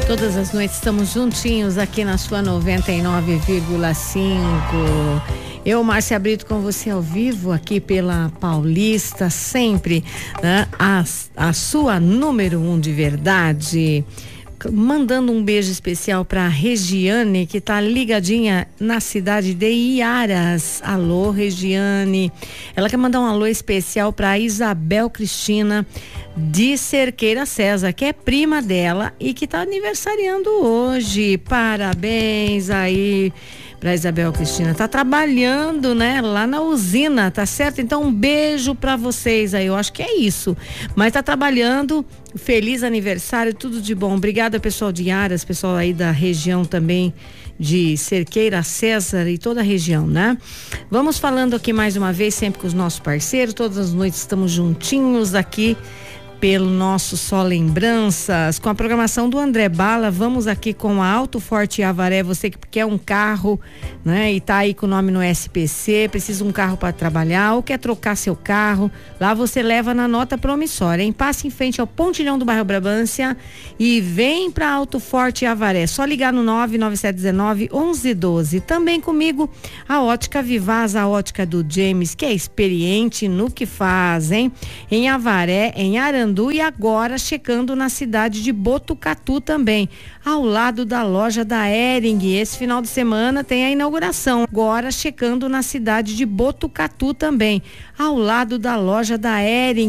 Todas as noites estamos juntinhos aqui na sua 99,5. Eu, Márcia Brito, com você ao vivo aqui pela Paulista, sempre, né? A sua número 1 de verdade. Mandando um beijo especial para Regiane, que tá ligadinha na cidade de Iaras. Alô, Regiane. Ela quer mandar um alô especial para Isabel Cristina de Cerqueira César, que é prima dela e que tá aniversariando hoje. Parabéns aí pra Isabel Cristina. Tá trabalhando, né, lá na usina, tá certo? Então um beijo pra vocês aí, eu acho que é isso. Mas tá trabalhando, feliz aniversário, tudo de bom. Obrigada, pessoal de Iaras, pessoal aí da região também de Cerqueira César e toda a região, né? Vamos falando aqui mais uma vez, sempre com os nossos parceiros, todas as noites estamos juntinhos aqui pelo nosso Só Lembranças, com a programação do André Bala. Vamos aqui com a Auto Forte Avaré. Você que quer um carro, né, e tá aí com o nome no SPC, precisa um carro para trabalhar ou quer trocar seu carro, lá você leva na nota promissória, hein? Passe em frente ao Pontilhão do bairro Brabância e vem pra Auto Forte Avaré. Só ligar no 99719-1112. Também comigo a Ótica Vivaz, a ótica do James, que é experiente no que faz, hein? Em Avaré, em Arandu e agora chegando na cidade de Botucatu também, ao lado da loja da Hering. Esse final de semana tem a inauguração, agora chegando na cidade de Botucatu também, ao lado da loja da Hering.